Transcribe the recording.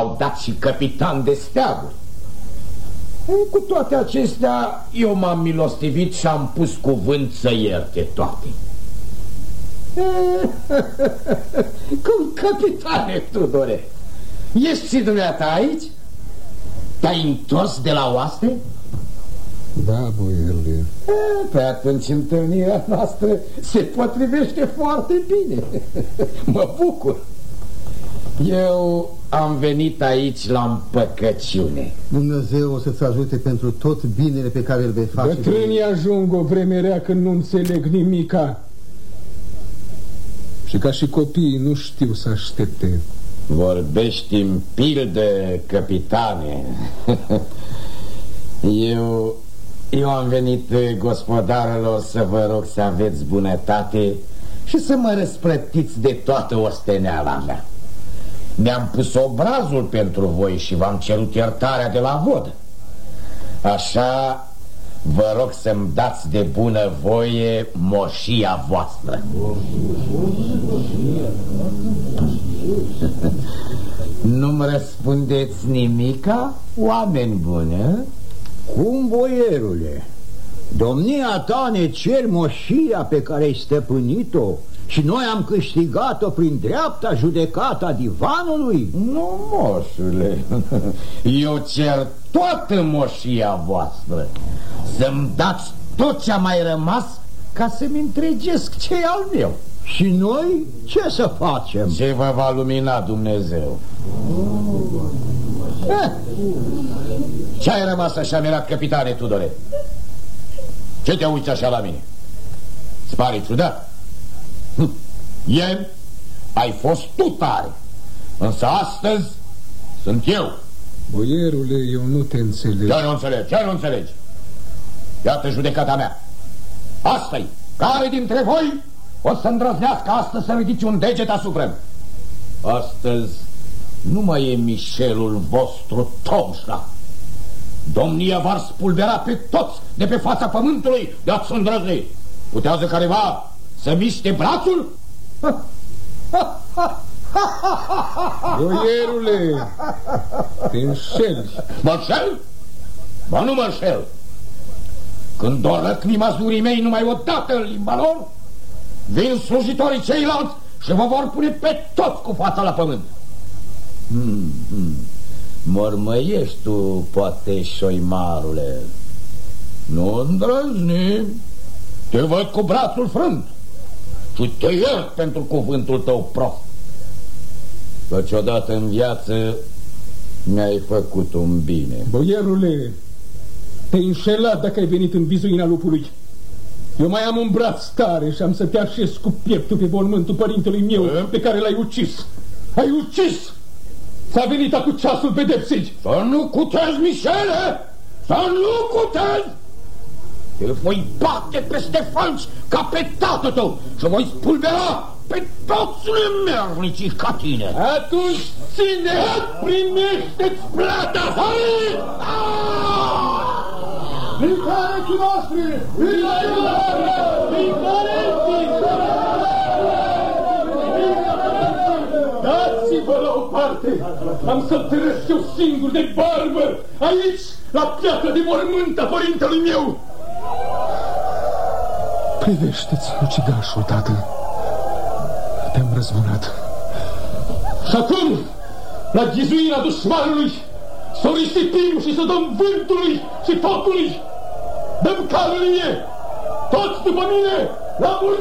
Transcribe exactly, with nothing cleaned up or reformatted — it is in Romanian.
au dat și capitan de steaguri. Cu toate acestea, eu m-am milostivit și am pus cuvânt să ierte toate. Cum, capitane Tudore, ești și dumneata aici? Te-ai întors de la oaste? Da, boierule. Pe atunci întâlnirea noastră se potrivește foarte bine. Mă bucur. Eu am venit aici la împăcăciune. Dumnezeu o să-ți ajute pentru tot binele pe care îl vei face. Bătrânii ajung o vreme rea când nu înțeleg nimica. Și ca și copiii nu știu să aștepte. Vorbești în pildă, capitane. Eu... Eu am venit, gospodarelor, să vă rog să aveți bunătate și să mă răsplătiți de toată osteneala mea. Mi-am pus obrazul pentru voi și v-am cerut iertarea de la vod. Așa vă rog să-mi dați de bună voie moșia voastră. Nu-mi răspundeți nimica, oameni buni? Cum, boierule? Domnia ta ne cer moșia pe care ai stăpânit-o și noi am câștigat-o prin dreapta judecata divanului? Nu, moșule, eu cer toată moșia voastră. Să-mi dați tot ce-a mai rămas ca să-mi întregesc ce e al meu. Și noi ce să facem? Ce vă va lumina Dumnezeu. Eh, ce-ai rămas așa mirat, capitane Tudore? Ce te uiți așa la mine? Îți pare ciudat? Hm. Ieri ai fost tu tare, însă astăzi sunt eu. Boierule, eu nu te înțeleg. Ce nu înțelegi? Ce nu înțelegi? Iată judecata mea. Asta-i. Care dintre voi o să îndrăznească astăzi să ridici un deget asupra? Astăzi nu mai e Mișelul vostru Tomșa. Domnia v-ar spulbera pe toți de pe fața pământului de ați îndrăzni. Putează careva să miște brațul? Boierule, te înșeli. Mă înșel? Ba nu mă înșel. Când o răcni mazurii mei numai o dată în limba lor, vin slujitorii ceilalți și vă vor pune pe toți cu fața la pământ. Hmm, hmm. Mormăiești tu, poate, șoimarule. Nu îndrăzni. Te văd cu brațul frânt și te iert pentru cuvântul tău prost. Căci odată în viață mi-ai făcut un bine. Boierule, te-ai înșelat dacă ai venit în vizuina lupului. Eu mai am un braț tare și am să te așez cu pieptul pe mormântul părintelui meu e? pe care l-ai ucis. Ai ucis! S-a venit acum ceasul pedepsei. Să nu cutezi, Mișele! Să nu cutezi! Te voi bate peste falci ca pe tatăl tău și voi spulbera pe toți nemernicii ca tine. Atunci ține, primește-ți plata! Vicareții noștri! Dați-vă la o parte! Am să-l tărăsc eu singur de barbă aici, la piatra de mormânt a părintelui meu! Privește-ți ucigașul, tată. Te-am răzbunat. Și acum, la ghizuina dușmanului, să o risipim și să dăm vântului și focului. Dăm cală în mie! Toți după mine! La mulți!